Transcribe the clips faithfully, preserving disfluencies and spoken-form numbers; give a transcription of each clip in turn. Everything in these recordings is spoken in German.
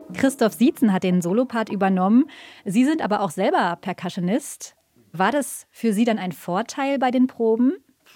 Christoph Sietzen hat den Solopart übernommen. Sie sind aber auch selber Percussionist. War das für Sie dann ein Vorteil bei den Proben?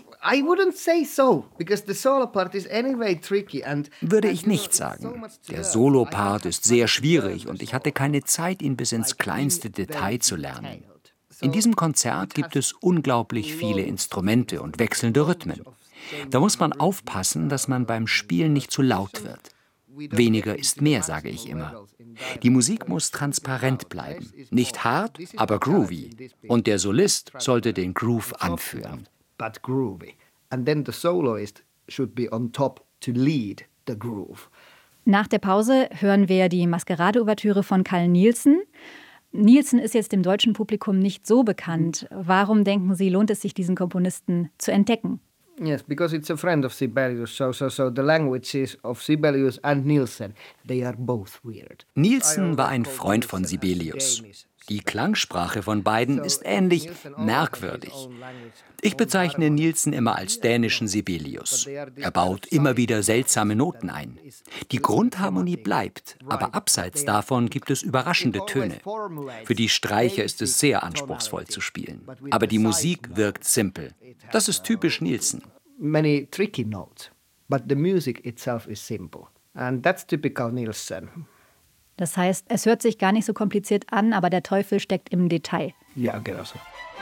Würde ich nicht sagen. Der Solopart ist sehr schwierig und ich hatte keine Zeit, ihn bis ins kleinste Detail zu lernen. In diesem Konzert gibt es unglaublich viele Instrumente und wechselnde Rhythmen. Da muss man aufpassen, dass man beim Spielen nicht zu laut wird. Weniger ist mehr, sage ich immer. Die Musik muss transparent bleiben. Nicht hart, aber groovy. Und der Solist sollte den Groove anführen. But groovy. And then the soloist should be on top to lead the groove. Nach der Pause hören wir die Maskerade-Ouvertüre von Carl Nielsen. Nielsen ist jetzt dem deutschen Publikum nicht so bekannt. Warum denken Sie, lohnt es sich, diesen Komponisten zu entdecken? Yes, because it's a friend of Sibelius. So, so, so the languages of Sibelius and Nielsen, they are both weird. Nielsen war ein Freund von Sibelius. Die Klangsprache von beiden ist ähnlich merkwürdig. Ich bezeichne Nielsen immer als dänischen Sibelius. Er baut immer wieder seltsame Noten ein. Die Grundharmonie bleibt, aber abseits davon gibt es überraschende Töne. Für die Streicher ist es sehr anspruchsvoll zu spielen. Aber die Musik wirkt simpel. Das ist typisch Nielsen. Many tricky notes, but the music itself is simple. And that's typical Nielsen. Das heißt, es hört sich gar nicht so kompliziert an, aber der Teufel steckt im Detail. Ja, genau so.